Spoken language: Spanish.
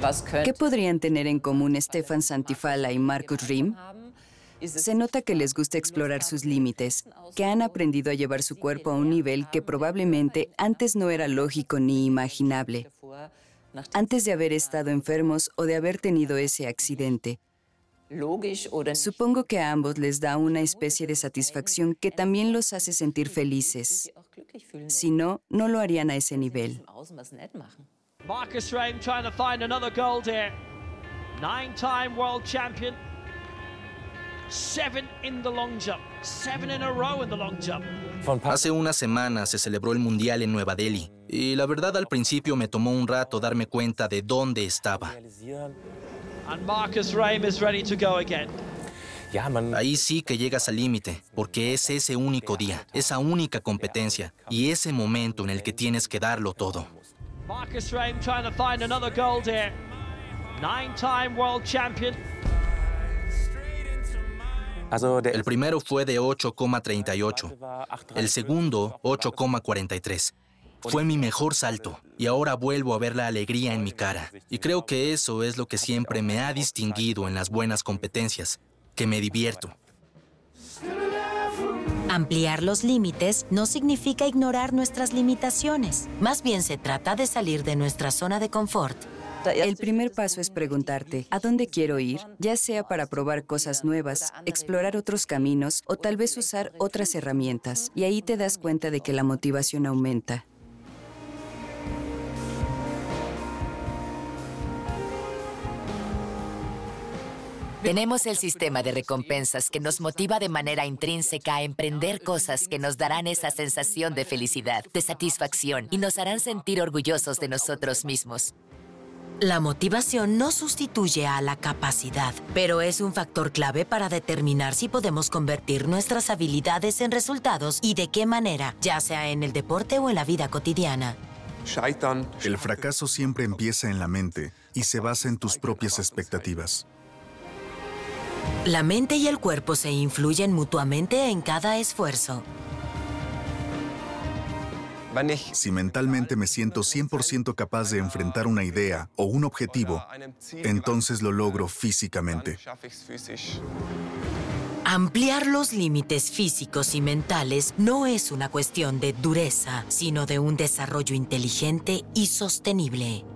¿Qué podrían tener en común Stefan Santifala y Markus Riem? Se nota que les gusta explorar sus límites, que han aprendido a llevar su cuerpo a un nivel que probablemente antes no era lógico ni imaginable, antes de haber estado enfermos o de haber tenido ese accidente. Supongo que a ambos les da una especie de satisfacción que también los hace sentir felices. Si no, no lo harían a ese nivel. Markus Riem trying to find another gold here. 9-time world champion. 7 in the long jump. 7 in a row in the long jump. Hace unas semanas se celebró el Mundial en Nueva Delhi. Y la verdad, al principio me tomó un rato darme cuenta de dónde estaba. And Markus Riem is ready to go again. Ahí sí que llegas al límite, porque es ese único día, esa única competencia y ese momento en el que tienes que darlo todo. Markus Riem trying to find another gold here. 9-time world champion. El primero fue de 8,38. El segundo, 8,43. Fue mi mejor salto y ahora vuelvo a ver la alegría en mi cara. Y creo que eso es lo que siempre me ha distinguido en las buenas competencias, que me divierto. Ampliar los límites no significa ignorar nuestras limitaciones. Más bien se trata de salir de nuestra zona de confort. El primer paso es preguntarte, ¿a dónde quiero ir? Ya sea para probar cosas nuevas, explorar otros caminos o tal vez usar otras herramientas. Y ahí te das cuenta de que la motivación aumenta. Tenemos el sistema de recompensas que nos motiva de manera intrínseca a emprender cosas que nos darán esa sensación de felicidad, de satisfacción y nos harán sentir orgullosos de nosotros mismos. La motivación no sustituye a la capacidad, pero es un factor clave para determinar si podemos convertir nuestras habilidades en resultados y de qué manera, ya sea en el deporte o en la vida cotidiana. El fracaso siempre empieza en la mente y se basa en tus propias expectativas. La mente y el cuerpo se influyen mutuamente en cada esfuerzo. Si mentalmente me siento 100% capaz de enfrentar una idea o un objetivo, entonces lo logro físicamente. Ampliar los límites físicos y mentales no es una cuestión de dureza, sino de un desarrollo inteligente y sostenible.